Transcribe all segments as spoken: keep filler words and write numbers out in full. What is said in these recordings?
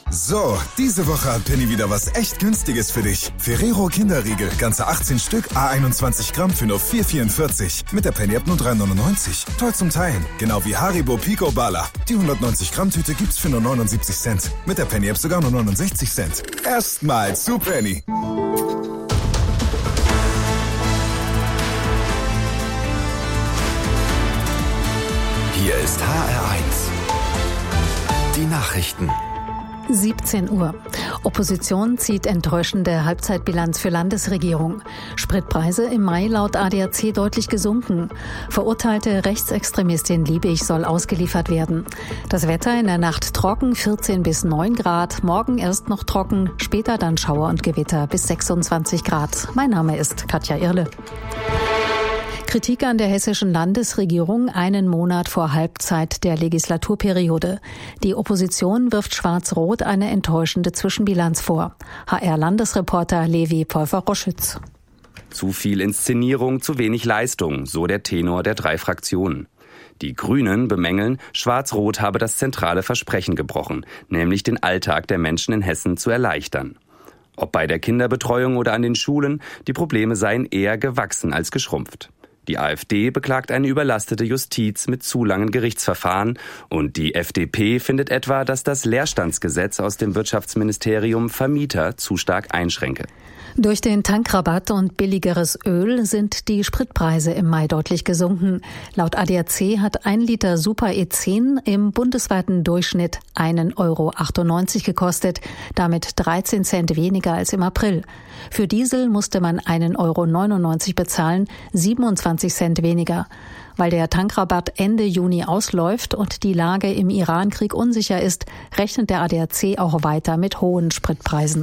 So, diese Woche hat Penny wieder was echt Günstiges für dich. Ferrero Kinderriegel, ganze achtzehn Stück, à einundzwanzig Gramm für nur vier Euro vierundvierzig. Mit der Penny-App nur drei Euro neunundneunzig. Toll zum Teilen. Genau wie Haribo Pico Bala. Die hundertneunzig Gramm Tüte gibt's für nur neunundsiebzig Cent. Mit der Penny-App sogar nur neunundsechzig Cent. Erstmal zu Penny. Hier ist H R eins. Die Nachrichten. siebzehn Uhr. Opposition zieht enttäuschende Halbzeitbilanz für Landesregierung. Spritpreise im Mai laut A D A C deutlich gesunken. Verurteilte Rechtsextremistin Liebig soll ausgeliefert werden. Das Wetter in der Nacht trocken, vierzehn bis neun Grad. Morgen erst noch trocken, später dann Schauer und Gewitter bis sechsundzwanzig Grad. Mein Name ist Katja Irle. Kritik an der hessischen Landesregierung einen Monat vor Halbzeit der Legislaturperiode. Die Opposition wirft Schwarz-Rot eine enttäuschende Zwischenbilanz vor. H R-Landesreporter Levi Pfeiffer-Roschütz. Zu viel Inszenierung, zu wenig Leistung, so der Tenor der drei Fraktionen. Die Grünen bemängeln, Schwarz-Rot habe das zentrale Versprechen gebrochen, nämlich den Alltag der Menschen in Hessen zu erleichtern. Ob bei der Kinderbetreuung oder an den Schulen, die Probleme seien eher gewachsen als geschrumpft. Die AfD beklagt eine überlastete Justiz mit zu langen Gerichtsverfahren und die F D P findet etwa, dass das Leerstandsgesetz aus dem Wirtschaftsministerium Vermieter zu stark einschränke. Durch den Tankrabatt und billigeres Öl sind die Spritpreise im Mai deutlich gesunken. Laut A D A C hat ein Liter Super E zehn im bundesweiten Durchschnitt einen Euro achtundneunzig gekostet, damit dreizehn Cent weniger als im April. Für Diesel musste man einen Euro neunundneunzig bezahlen, siebenundzwanzig Cent weniger. Weil der Tankrabatt Ende Juni ausläuft und die Lage im Iran-Krieg unsicher ist, rechnet der A D A C auch weiter mit hohen Spritpreisen.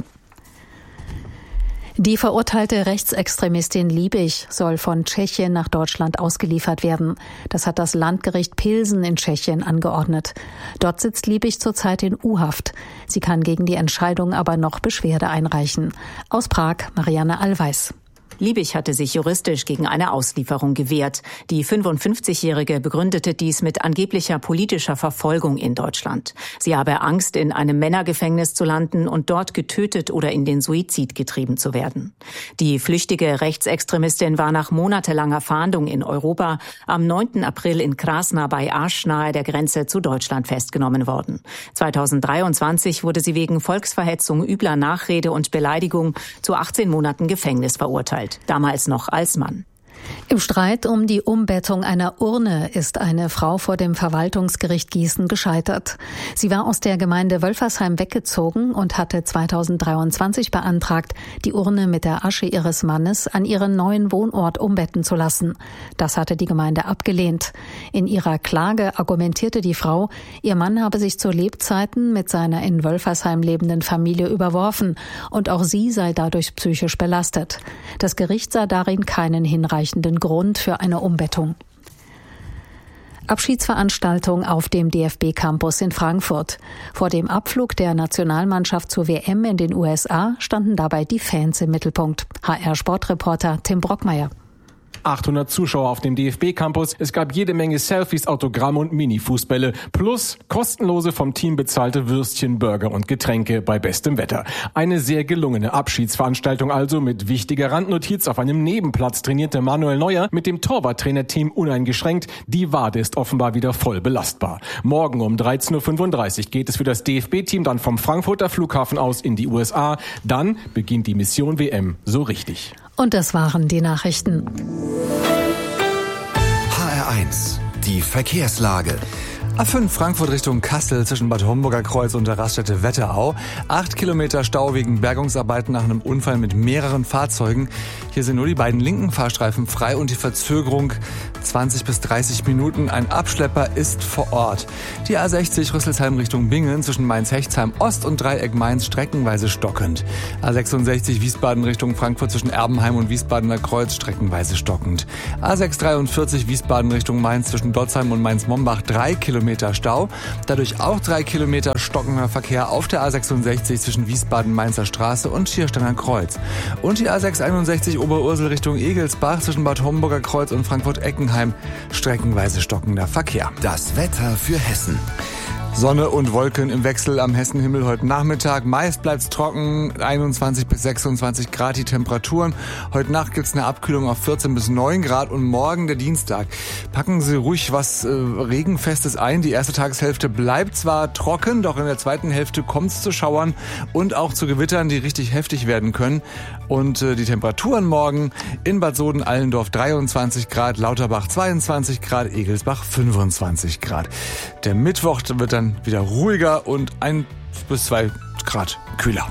Die verurteilte Rechtsextremistin Liebig soll von Tschechien nach Deutschland ausgeliefert werden. Das hat das Landgericht Pilsen in Tschechien angeordnet. Dort sitzt Liebig zurzeit in U-Haft. Sie kann gegen die Entscheidung aber noch Beschwerde einreichen. Aus Prag, Marianne Allweis. Liebig hatte sich juristisch gegen eine Auslieferung gewehrt. Die fünfundfünfzigjährige begründete dies mit angeblicher politischer Verfolgung in Deutschland. Sie habe Angst, in einem Männergefängnis zu landen und dort getötet oder in den Suizid getrieben zu werden. Die flüchtige Rechtsextremistin war nach monatelanger Fahndung in Europa am neunten April in Krasna bei Asch nahe der Grenze zu Deutschland festgenommen worden. zweitausenddreiundzwanzig wurde sie wegen Volksverhetzung, übler Nachrede und Beleidigung zu achtzehn Monaten Gefängnis verurteilt. Damals noch als Mann. Im Streit um die Umbettung einer Urne ist eine Frau vor dem Verwaltungsgericht Gießen gescheitert. Sie war aus der Gemeinde Wölfersheim weggezogen und hatte zweitausenddreiundzwanzig beantragt, die Urne mit der Asche ihres Mannes an ihren neuen Wohnort umbetten zu lassen. Das hatte die Gemeinde abgelehnt. In ihrer Klage argumentierte die Frau, ihr Mann habe sich zu Lebzeiten mit seiner in Wölfersheim lebenden Familie überworfen und auch sie sei dadurch psychisch belastet. Das Gericht sah darin keinen hinreichenden Grund für eine Umbettung. Abschiedsveranstaltung auf dem D F B-Campus in Frankfurt. Vor dem Abflug der Nationalmannschaft zur W M in den U S A standen dabei die Fans im Mittelpunkt. H R-Sportreporter Tim Brockmeier. achthundert Zuschauer auf dem D F B-Campus. Es gab jede Menge Selfies, Autogramme und Mini-Fußbälle. Plus kostenlose vom Team bezahlte Würstchen, Burger und Getränke bei bestem Wetter. Eine sehr gelungene Abschiedsveranstaltung also. Mit wichtiger Randnotiz: Auf einem Nebenplatz trainierte Manuel Neuer mit dem Torwarttrainerteam uneingeschränkt. Die Wade ist offenbar wieder voll belastbar. Morgen um dreizehn Uhr fünfunddreißig geht es für das D F B-Team dann vom Frankfurter Flughafen aus in die U S A. Dann beginnt die Mission W M so richtig. Und das waren die Nachrichten. H R eins, die Verkehrslage. A fünf Frankfurt Richtung Kassel zwischen Bad Homburger Kreuz und der Raststätte Wetterau. Acht Kilometer Stau wegen Bergungsarbeiten nach einem Unfall mit mehreren Fahrzeugen. Hier sind nur die beiden linken Fahrstreifen frei und die Verzögerung zwanzig bis dreißig Minuten. Ein Abschlepper ist vor Ort. Die A sechzig Rüsselsheim Richtung Bingen zwischen Mainz-Hechtsheim Ost und Dreieck Mainz streckenweise stockend. A sechsundsechzig Wiesbaden Richtung Frankfurt zwischen Erbenheim und Wiesbadener Kreuz streckenweise stockend. A sechshundertdreiundvierzig Wiesbaden Richtung Mainz zwischen Dotzheim und Mainz-Mombach drei Kilometer Stau. Dadurch auch drei Kilometer stockender Verkehr auf der A sechsundsechzig zwischen Wiesbaden-Mainzer Straße und Schiersteiner Kreuz. Und die A sechshunderteinundsechzig Oberursel Richtung Egelsbach zwischen Bad Homburger Kreuz und Frankfurt-Eckenheim streckenweise stockender Verkehr. Das Wetter für Hessen. Sonne und Wolken im Wechsel am Hessenhimmel heute Nachmittag. Meist bleibt's trocken, einundzwanzig bis sechsundzwanzig Grad die Temperaturen. Heute Nacht gibt's eine Abkühlung auf vierzehn bis neun Grad und morgen der Dienstag. Packen Sie ruhig was äh, Regenfestes ein. Die erste Tageshälfte bleibt zwar trocken, doch in der zweiten Hälfte kommt's zu Schauern und auch zu Gewittern, die richtig heftig werden können. Und äh, die Temperaturen morgen in Bad Soden-Allendorf dreiundzwanzig Grad, Lauterbach zweiundzwanzig Grad, Egelsbach fünfundzwanzig Grad. Der Mittwoch wird dann wieder ruhiger und ein bis zwei Grad kühler.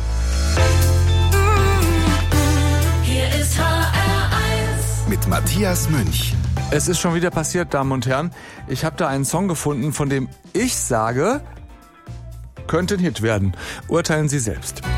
Hier ist H R eins mit Matthias Münch. Es ist schon wieder passiert, Damen und Herren. Ich habe da einen Song gefunden, von dem ich sage, könnte ein Hit werden. Urteilen Sie selbst.